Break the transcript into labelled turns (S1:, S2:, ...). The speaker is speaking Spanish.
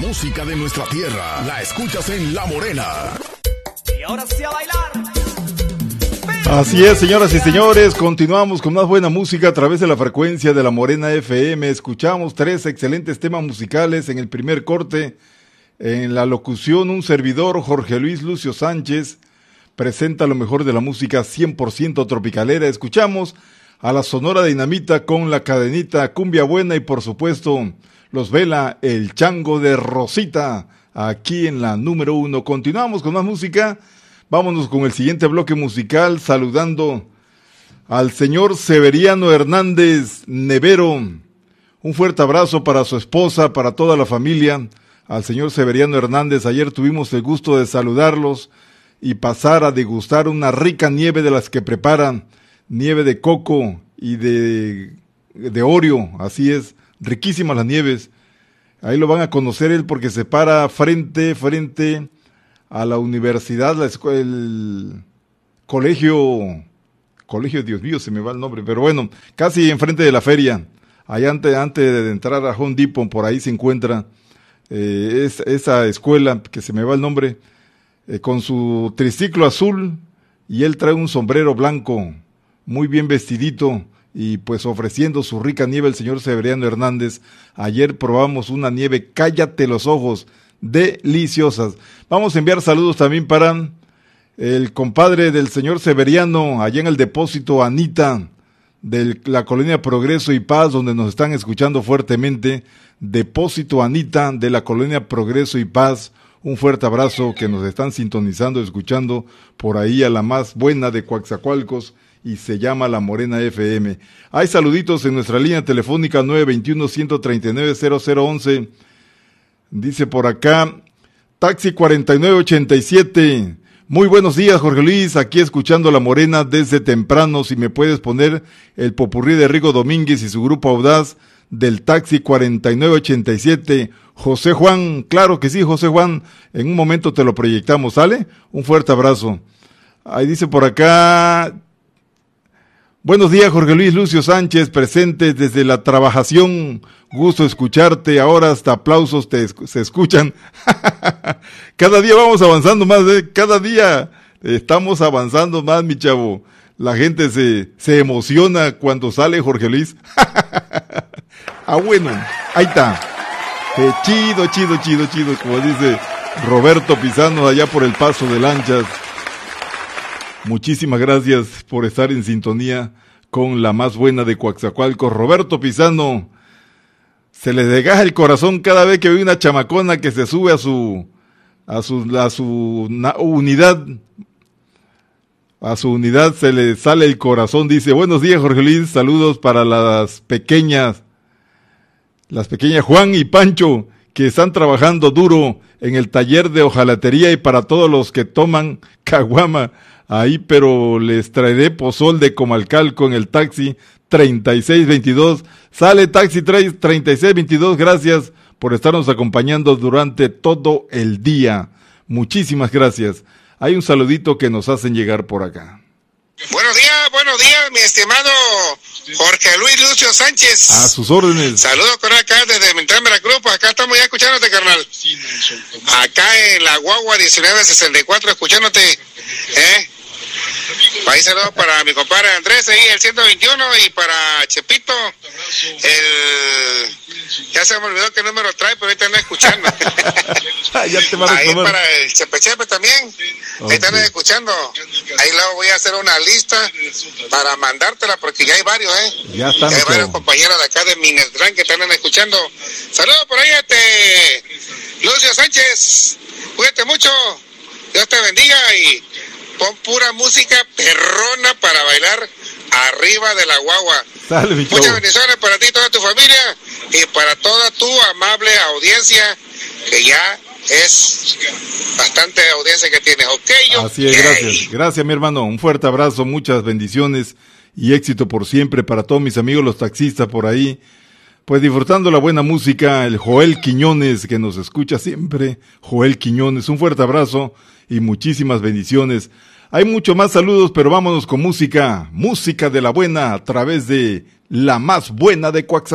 S1: música de nuestra tierra la escuchas en La Morena.
S2: Y ahora sí a bailar.
S3: Así es, señoras y señores, continuamos con más buena música a través de la frecuencia de La Morena FM. Escuchamos 3 excelentes temas musicales en el primer corte. En la locución, un servidor, Jorge Luis Lucio Sánchez, presenta lo mejor de la música 100% tropicalera. Escuchamos a la Sonora Dinamita con La Cadenita, Cumbia Buena y por supuesto los vela El Chango de Rosita, aquí en la número 1. Continuamos con más música. Vámonos con el siguiente bloque musical, saludando al señor Severiano Hernández Nevero. Un fuerte abrazo para su esposa, para toda la familia. Al señor Severiano Hernández, ayer tuvimos el gusto de saludarlos y pasar a degustar una rica nieve de las que preparan, nieve de coco y de Oreo, así es, riquísimas las nieves. Ahí lo van a conocer él porque se para frente a la universidad, el colegio, Dios mío, se me va el nombre, pero bueno, casi enfrente de la feria, allá antes de entrar a Home Depot, por ahí se encuentra esa escuela, que se me va el nombre, con su triciclo azul, y él trae un sombrero blanco, muy bien vestidito, y pues ofreciendo su rica nieve el señor Severiano Hernández. Ayer probamos una nieve, cállate los ojos, deliciosas. Vamos a enviar saludos también para el compadre del señor Severiano, allá en el depósito Anita, de la colonia Progreso y Paz, donde nos están escuchando fuertemente. Depósito Anita de la colonia Progreso y Paz, un fuerte abrazo, que nos están sintonizando, escuchando por ahí a la más buena de Coaxacualcos, y se llama La Morena FM. Hay saluditos en nuestra línea telefónica 921-139-0011. Dice por acá, Taxi 4987. Muy buenos días, Jorge Luis, aquí escuchando La Morena desde temprano. Si me puedes poner el popurrí de Rigo Domínguez y su grupo Audaz del Taxi 4987. José Juan, claro que sí, José Juan, en un momento te lo proyectamos, ¿sale? Un fuerte abrazo. Ahí dice por acá, buenos días, Jorge Luis Lucio Sánchez, presente desde la trabajación, gusto escucharte, ahora hasta aplausos se escuchan. Cada día vamos avanzando más, cada día estamos avanzando más, mi chavo. La gente se emociona cuando sale Jorge Luis. Ah, bueno, ahí está. Chido, como dice Roberto Pizano allá por el Paso de Lanchas. Muchísimas gracias por estar en sintonía con la más buena de Coaxacualcos. Roberto Pizano, se le desgaja el corazón cada vez que ve una chamacona que se sube a su unidad. A su unidad se le sale el corazón. Dice, buenos días, Jorge Luis, saludos para las pequeñas Juan y Pancho, que están trabajando duro en el taller de hojalatería, y para todos los que toman caguama ahí, pero les traeré pozol de Comalcalco en el taxi 3622. Sale taxi 3622, gracias por estarnos acompañando durante todo el día. Muchísimas gracias. Hay un saludito que nos hacen llegar por acá.
S4: Buenos días, mi estimado Jorge Luis Lucio Sánchez.
S3: A sus órdenes.
S4: Saludos con acá desde Mentrán, Veracruz. Acá estamos ya escuchándote, carnal. Acá en la Guagua 1964, escuchándote. Ahí saludos para mi compadre Andrés, ahí el 121, y para Chepito, ya se me olvidó qué número trae, pero ahorita ando escuchando.
S3: Ya te van a
S4: ahí
S3: tomar.
S4: Para el Chepe también,
S3: okay.
S4: Ahí están escuchando. Ahí luego voy a hacer una lista para mandártela, porque ya hay varios,
S3: Ya están.
S4: Hay varios compañeros de acá de Minestrán que están escuchando. Saludos por ahí, Lucio Sánchez, cuídate mucho, Dios te bendiga, y pon pura música perrona para bailar arriba de la guagua.
S3: Sale, mi
S4: Muchas
S3: chavo.
S4: bendiciones para ti y toda tu familia, y para toda tu amable audiencia, que ya es bastante audiencia que tienes.
S3: Así es, gracias. Gracias, mi hermano. Un fuerte abrazo, muchas bendiciones y éxito por siempre para todos mis amigos los taxistas por ahí. Pues disfrutando la buena música, el Joel Quiñones, que nos escucha siempre. Joel Quiñones, un fuerte abrazo y muchísimas bendiciones. Hay mucho más saludos, pero vámonos con música de la buena a través de la más buena de Coaxacualcos.